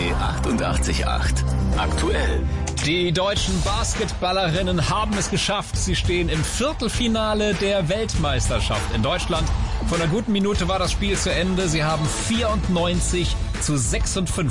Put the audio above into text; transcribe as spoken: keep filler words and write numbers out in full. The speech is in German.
achtundachtzig Komma acht. Aktuell. Die deutschen Basketballerinnen haben es geschafft. Sie stehen im Viertelfinale der Weltmeisterschaft in Deutschland. Vor einer guten Minute war das Spiel zu Ende. Sie haben vierundneunzig zu sechsundfünfzig